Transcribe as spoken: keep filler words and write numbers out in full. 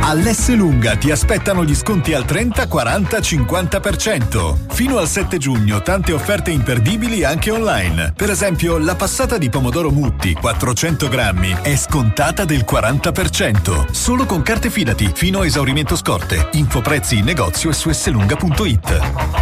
All'Esselunga ti aspettano gli sconti al trenta, quaranta, cinquanta per cento. Fino al sette giugno tante offerte imperdibili anche online. Per esempio, la passata di pomodoro Mutti quattrocento grammi è scontata del quaranta per cento. Solo con carte Fidati, fino a esaurimento scorte. Info prezzi in negozio e su esselunga punto it.